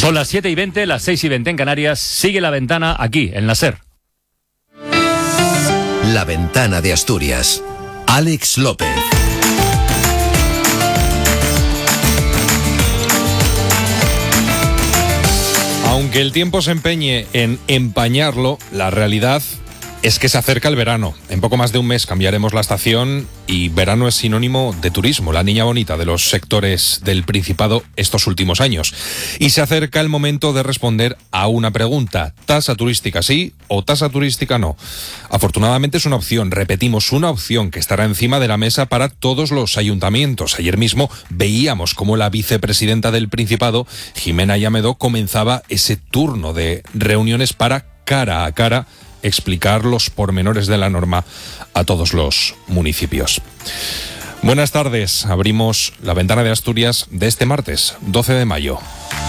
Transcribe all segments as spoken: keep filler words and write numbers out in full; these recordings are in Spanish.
Son las siete y veinte, las seis y veinte en Canarias. Sigue La Ventana aquí, en la SER. La Ventana de Asturias. Alex López. Aunque el tiempo se empeñe en empañarlo, la realidad es que se acerca el verano. En poco más de un mes cambiaremos la estación y verano es sinónimo de turismo, la niña bonita de los sectores del Principado estos últimos años. Y se acerca el momento de responder a una pregunta: ¿tasa turística sí o tasa turística no? Afortunadamente es una opción, repetimos, una opción que estará encima de la mesa para todos los ayuntamientos. Ayer mismo veíamos cómo la vicepresidenta del Principado, Jimena Llamedo, comenzaba ese turno de reuniones para, cara a cara, explicar los pormenores de la norma a todos los municipios. Buenas tardes, abrimos La Ventana de Asturias de este martes, doce de mayo.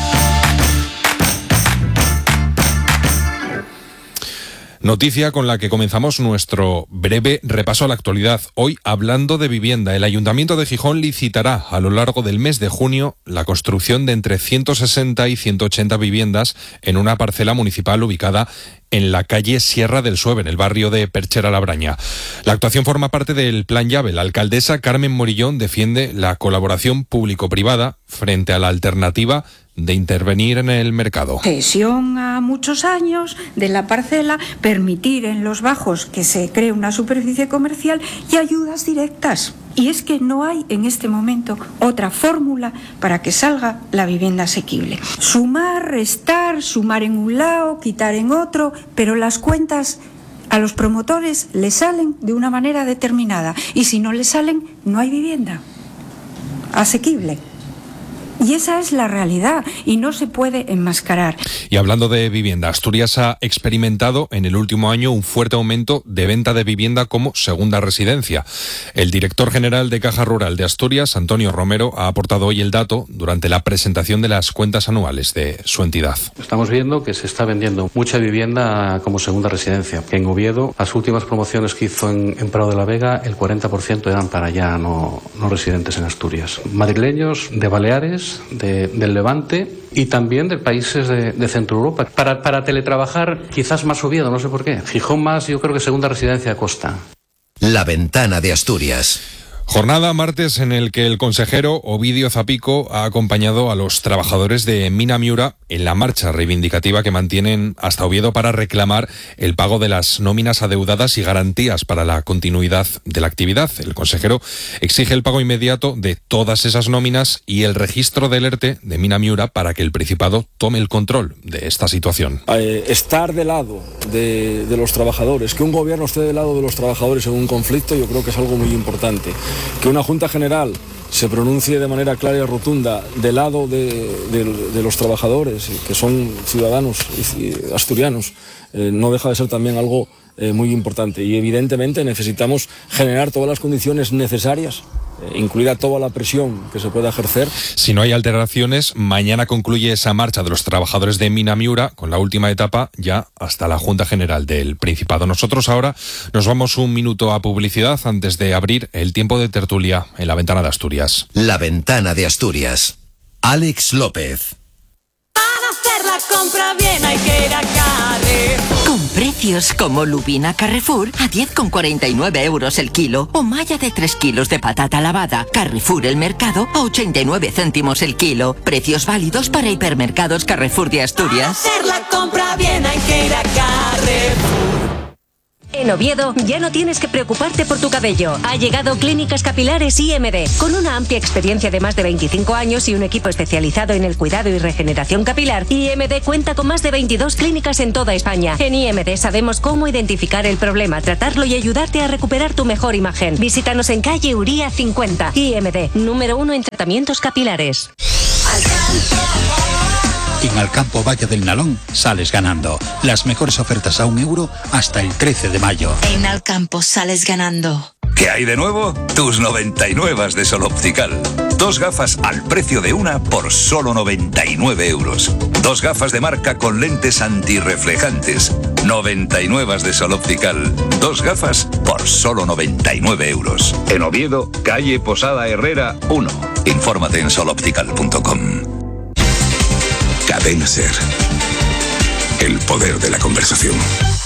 Noticia con la que comenzamos nuestro breve repaso a la actualidad. Hoy, hablando de vivienda, el Ayuntamiento de Gijón licitará a lo largo del mes de junio la construcción de entre ciento sesenta y ciento ochenta viviendas en una parcela municipal ubicada en la calle Sierra del Sueve, en el barrio de Perchera-Labraña. La actuación forma parte del Plan Llave. La alcaldesa Carmen Morillón defiende la colaboración público-privada frente a la alternativa de intervenir en el mercado. Cesión a muchos años de la parcela, permitir en los bajos que se cree una superficie comercial y ayudas directas. Y es que no hay en este momento otra fórmula para que salga la vivienda asequible. Sumar, restar, sumar en un lado, quitar en otro, pero las cuentas a los promotores les salen de una manera determinada y si no les salen, no hay vivienda asequible. Y esa es la realidad y no se puede enmascarar. Y hablando de vivienda, Asturias ha experimentado en el último año un fuerte aumento de venta de vivienda como segunda residencia. El director general de Caja Rural de Asturias, Antonio Romero, ha aportado hoy el dato durante la presentación de las cuentas anuales de su entidad. Estamos viendo que se está vendiendo mucha vivienda como segunda residencia. En Oviedo, las últimas promociones que hizo en, en Prado de la Vega, el cuarenta por ciento eran para ya no, no residentes en Asturias. Madrileños, de Baleares, De, del Levante y también de países de, de Centro Europa. Para, para teletrabajar, quizás más Oviedo, no sé por qué. Gijón más, yo creo que segunda residencia Costa. La Ventana de Asturias. Jornada martes en el que el consejero Ovidio Zapico ha acompañado a los trabajadores de Mina Miura en la marcha reivindicativa que mantienen hasta Oviedo para reclamar el pago de las nóminas adeudadas y garantías para la continuidad de la actividad. El consejero exige el pago inmediato de todas esas nóminas y el registro del ERTE de Mina Miura para que el Principado tome el control de esta situación. Eh, estar del lado de, de los trabajadores, que un gobierno esté del lado de los trabajadores en un conflicto, yo creo que es algo muy importante. Que una Junta General se pronuncie de manera clara y rotunda del lado de, de, de los trabajadores, que son ciudadanos asturianos, eh, no deja de ser también algo eh, muy importante. Y evidentemente necesitamos generar todas las condiciones necesarias, eh, incluida toda la presión que se pueda ejercer. Si no hay alteraciones, mañana concluye esa marcha de los trabajadores de Mina Miura, con la última etapa ya hasta la Junta General del Principado. Nosotros ahora nos vamos un minuto a publicidad antes de abrir el tiempo de tertulia en La Ventana de Asturias. La Ventana de Asturias. Alex López. Para hacer la compra bien hay que ir a Carrefour. Con precios como lubina Carrefour a diez con cuarenta y nueve euros el kilo o malla de tres kilos de patata lavada. Carrefour El Mercado a ochenta y nueve céntimos el kilo. Precios válidos para hipermercados Carrefour de Asturias. Para hacer la compra bien hay que ir a Carrefour. En Oviedo ya no tienes que preocuparte por tu cabello. Ha llegado Clínicas Capilares I M D. Con una amplia experiencia de más de veinticinco años y un equipo especializado en el cuidado y regeneración capilar, I M D cuenta con más de veintidós clínicas en toda España. En I M D sabemos cómo identificar el problema, tratarlo y ayudarte a recuperar tu mejor imagen. Visítanos en calle Uría cincuenta. I M D, número uno en tratamientos capilares. En Alcampo Valle del Nalón sales ganando. Las mejores ofertas a un euro hasta el trece de mayo. En Alcampo sales ganando. ¿Qué hay de nuevo? Tus noventa y nueve de Sol Optical. Dos gafas al precio de una por solo noventa y nueve euros. Dos gafas de marca con lentes antirreflejantes. noventa y nueve de Sol Optical. Dos gafas por solo noventa y nueve euros. En Oviedo, calle Posada Herrera uno. Infórmate en sol optical punto com. Cadena SER. El poder de la conversación.